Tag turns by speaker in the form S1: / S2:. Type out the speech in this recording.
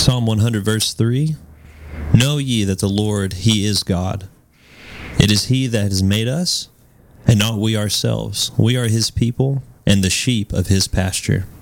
S1: Psalm 100, verse 3. Know ye that the Lord, He is God. It is He that has made us, and not we ourselves. We are His people, and the sheep of His pasture.